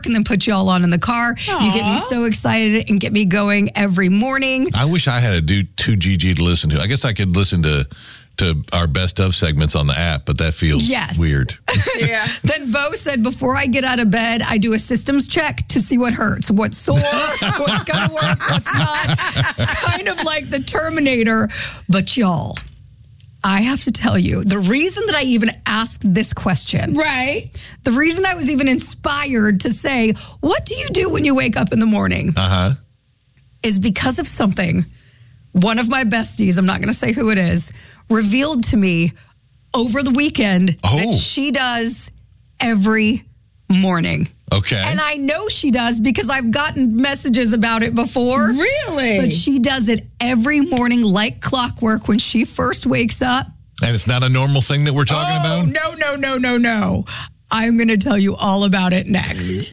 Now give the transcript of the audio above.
work and then put y'all on in the car. Aww. You get me so excited and get me going every morning. I wish I had a 2GG to listen to. I guess I could listen to our best of segments on the app, but that feels weird. Yeah. Then Bo said, before I get out of bed, I do a systems check to see what hurts, what's sore, what's going to work, what's not. Kind of like the Terminator. But y'all, I have to tell you, the reason that I even asked this question, Right. the reason I was even inspired to say, what do you do when you wake up in the morning? Is because of something one of my besties, I'm not going to say who it is, revealed to me over the weekend that she does every morning. Okay. And I know she does because I've gotten messages about it before. Really? But she does it every morning like clockwork when she first wakes up. And it's not a normal thing that we're talking about? No. I'm going to tell you all about it next.